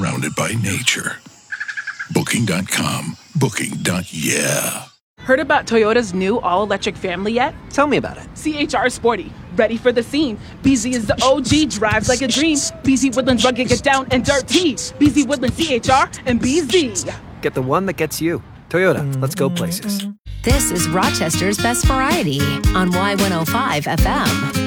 surrounded by nature. Booking.com. Booking.yeah. Heard about Toyota's new all-electric family yet? Tell me about it. CHR Sporty, ready for the scene. BZ is the OG, drives like a dream. BZ Woodlands rugged, get down and dirty. BZ Woodlands CHR and BZ. Get the one that gets you. Toyota, let's go places. This is Rochester's Best Variety on Y105 FM.